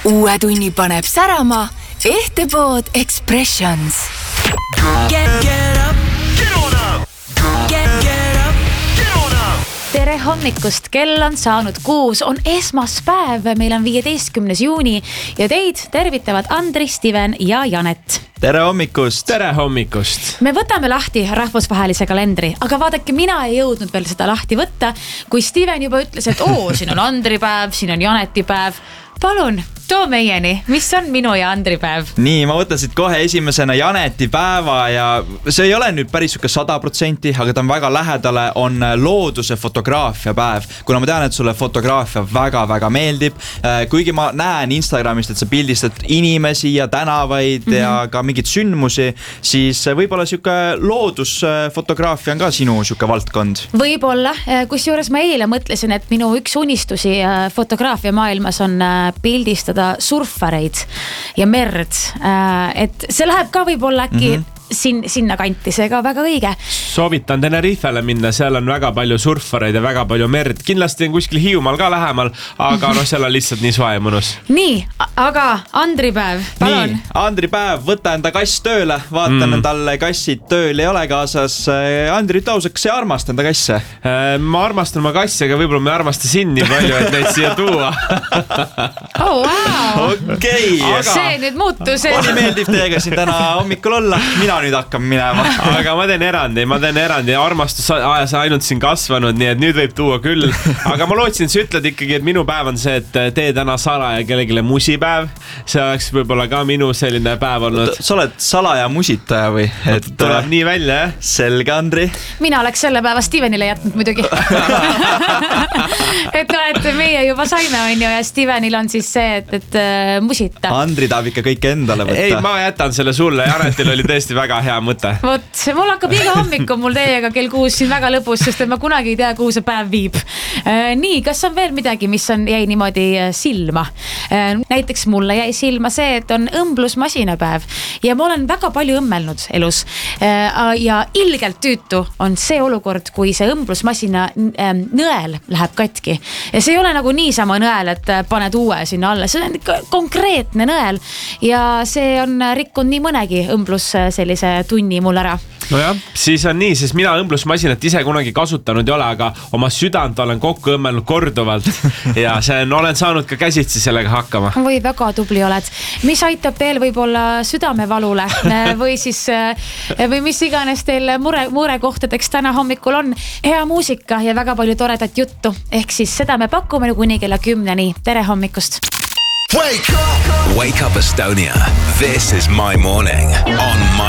Uue tunni paneb särama Ehtepood Expressions. Get up. Get on up. Get up. Get on up. Tere hommikust, kell on saanud 6, on esmaspäev, meil on 15. juuni ja teid tervitavad Andri, Steven ja Janet. Tere hommikust! Tere hommikust! Me võtame lahti rahvusvahelise kalendri, aga vaadake, mina ei jõudnud veel seda lahti võtta, kui Steven juba ütles, et siin on Andri päev, siin on Janeti päev. Palun, too meieni, mis on minu ja Andri päev? Nii, ma võtasid kohe esimesena Janeti päeva ja see ei ole nüüd päris 100%, aga ta on väga lähedale, on looduse fotograafia päev. Kuna ma tean, et sulle fotograafia väga-väga meeldib, kuigi ma näen Instagramist, et sa pildistad inimesi ja tänavaid ja ka mingid sündmusi, siis võib-olla siuke loodusfotograafia on ka sinu siuke valdkond. Võib-olla, kusjuures ma eile mõtlesin, et minu üks unistusi fotograafia maailmas on pildistada surfareid ja merd, et see läheb ka võib-olla äkki sinna kanti, see ka väga õige. Soovitan Tenerifele minna, seal on väga palju surfareid ja väga palju merd. Kindlasti on kuskil Hiiumaal ka lähemal, aga seal on lihtsalt nii soe ja mõnus. Nii, aga Andri päev, palun. Nii, Andri päev, võta enda kass tööle, vaatan talle kassid tööl ei ole kaasas. Andri, tausaks ja armasta enda kasse. Ma armastan oma kassi, aga võib-olla ma armasta sind nii palju, et neid siia tuua. Wow. Okei. See nüüd muutus. Oli meeldiv teiega siin täna hommikul olla. Mina nüüd hakkan minema. Aga ma teen erandi. Armastus ajas ainult siin kasvanud, nii et nüüd võib tuua küll. Aga ma lootsin, sa ütled ikkagi, et minu päev on see, et tee täna salaja kellegile musipäev. See oleks võib-olla ka minu selline päev olnud. Sa oled salaja musitaja või? Et tuleb nii välja, jah? Selge, Andri. Mina oleks selle päeva Stevenile jätnud muidugi. et meie juba saime, ja Stevenil on siis see, et musita. Andri tahab ikka kõik endale võtta. Ei, ma jätan selle sulle. Janetil oli tõesti väga hea mõte. Vot, mul hakkab iga hommiku mul teiega kell 6 siin väga lõbus, sest et ma kunagi ei tea, kuhu see päev viib. Nii, kas on veel midagi, mis jäi niimoodi silma? Näiteks mulle jäi silma see, et on õmblusmasinapäev ja ma olen väga palju õmmelnud elus. Ja ilgelt tüütu on see olukord, kui see õmblusmasina nõel läheb katki. Ja see ei ole nagu niisama nõel, et paned uue sinna alla. See on konkreetne nõel ja see on rikkunud nii mõnegi õmblus sellise tunni mul ära. No jah, siis on nii, sest mina õmblusmasinat ise kunagi kasutanud ei ole, aga oma südant olen kokku õmmelnud korduvalt ja olen saanud ka käsitsi sellega hakkama. Või väga tubli oled. Mis aitab teil võib-olla südamevalule või siis, või mis iganes teil murekohtadeks täna hommikul on? Hea muusika ja väga palju toredat juttu. Ehk siis seda me pakume kuni kella 10. Tere hommikust! Wake up Estonia. This is my morning on